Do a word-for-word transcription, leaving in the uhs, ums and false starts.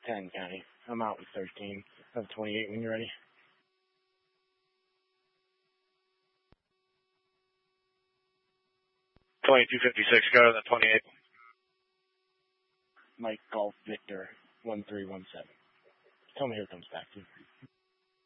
ten, County. I'm out with thirteen of twenty-eight when you're ready. twenty-two fifty-six, go to the twenty-eight. Mike Golf Victor, one three one seven. Tell me who it comes back to.